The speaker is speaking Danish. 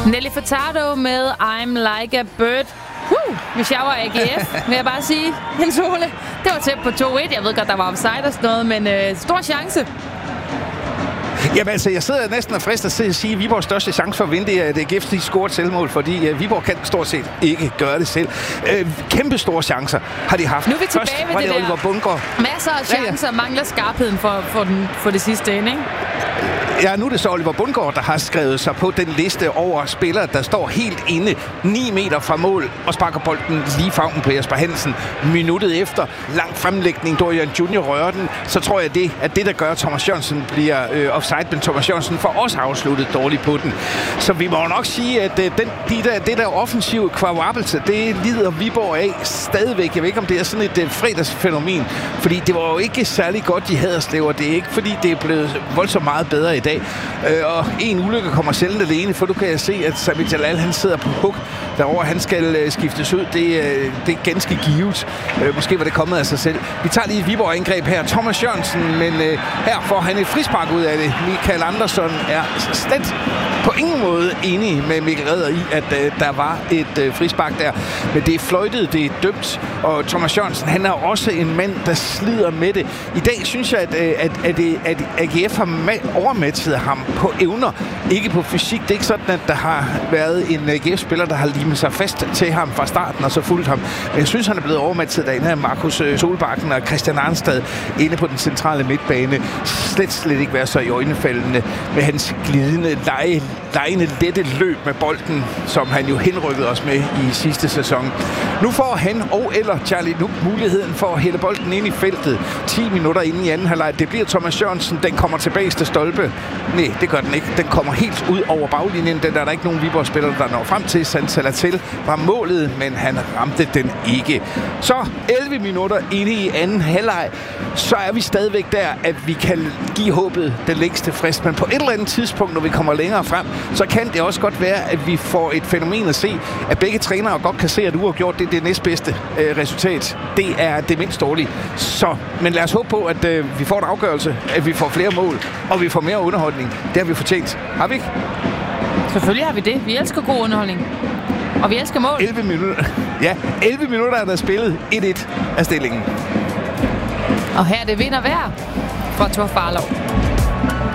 Nelly Furtado med I'm Like a Bird. Hvis jeg var AGF, vil jeg bare sige, Jens Ole, det var tæt på 2-1. Jeg ved godt, der var offside og sådan noget, men stor chance. Jamen altså, jeg sidder næsten og frister til at sige, at Viborgs største chance for at vinde, det er, at AGF scorer et selvmål, fordi Viborg kan stort set ikke gøre det selv. Kæmpe store chancer har de haft. Nu er vi tilbage ved det der. Oliver Bundgaard. Masser af chancer, ja. Mangler skarpheden for det sidste ende, ikke? Ja, nu er det så Oliver Bundgaard, der har skrevet sig på den liste over spillere, der står helt inde 9 meter fra mål og sparker bolden lige favnen på Jesper Hansen. Minuttet efter lang fremlægning, Dorian Junior rører den, så tror jeg, at det der gør, at Thomas Jørgensen bliver offside, men Thomas Jørgensen får også afsluttet dårligt på den. Så vi må nok sige, at det der offensive kvadrabelse, det lider Viborg af stadigvæk. Jeg ved ikke, om det er sådan et fredagsfænomen, fordi det var jo ikke særlig godt i Haderslev, og det er ikke, fordi det er blevet voldsomt meget bedre i dag. Og en ulykke kommer sjældent alene, for du kan se, at Sami Jalal, han sidder på hug derovre. Han skal skiftes ud. Det er ganske givet. Måske var det kommet af sig selv. Vi tager lige et Viborg-angreb her. Thomas Jørgensen, men her får han et frispark ud af det. Michael Andersson er slet på ingen måde enig med Mikkel Redder i, at der var et frispark der. Men det er fløjtet, det er dømt, og Thomas Jørgensen, han er også en mand, der slider med det. I dag synes jeg, at AGF har overmatchet ham på evner, ikke på fysik. Det er ikke sådan, at der har været en AGF-spiller, der har limet sig fast til ham fra starten og så fulgt ham. Men jeg synes, han er blevet overmatchet derinde af Markus Solbakken og Christian Arnstad inde på den centrale midtbane. Slet ikke være så i øjnefaldende med hans glidende, lejende lette løb med bolden, som han jo henrykkede os med i sidste sæson. Nu får han eller Charlie Nuk muligheden for at hælde bolden ind i feltet 10 minutter inden i anden halvleg. Det bliver Thomas Jørgensen. Den kommer tilbage til stolpe. Nej, det gør den ikke. Den kommer helt ud over baglinjen. Den der er ikke nogen Viborg-spillere, der når frem til. Salatil var målet, men han ramte den ikke. Så 11 minutter inde i anden halvleg, så er vi stadigvæk der, at vi kan give håbet den længste frist. Men på et eller andet tidspunkt, når vi kommer længere frem, så kan det også godt være, at vi får et fænomen at se, at begge trænere godt kan se, at uafgjort det er det næstbedste resultat. Det er det mindst dårlige. Så, men lad os håbe på, at vi får en afgørelse, at vi får flere mål, og vi får mere underholdning. Det har vi fortjent. Har vi ikke? Selvfølgelig har vi det. Vi elsker god underholdning. Og vi elsker mål. 11 minutter. Ja, 11 minutter er der spillet 1-1 af stillingen. Og her er det vinder hver for Thor Farlov.